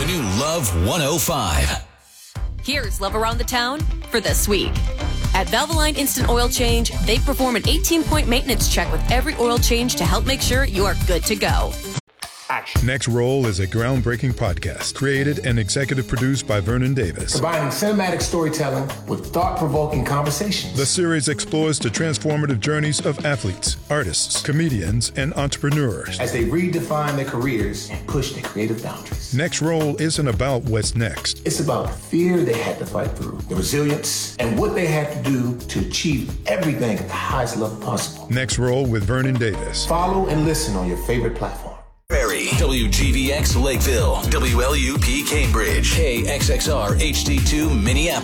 new Love 105. Here's Love Around the Town for this week. At Valvoline Instant Oil Change, they perform an 18-point maintenance check with every oil change to help make sure you are good to go. Action. Next Roll is a groundbreaking podcast created and executive produced by Vernon Davis. Combining cinematic storytelling with thought-provoking conversations. The series explores the transformative journeys of athletes, artists, comedians, and entrepreneurs as they redefine their careers and push their creative boundaries. Next Roll isn't about what's next. It's about the fear they had to fight through, the resilience, and what they had to do to achieve everything at the highest level possible. Next Roll with Vernon Davis. Follow and listen on your favorite platform. Prairie, WGVX Lakeville, WLUP Cambridge, KXXR HD2 Minneapolis.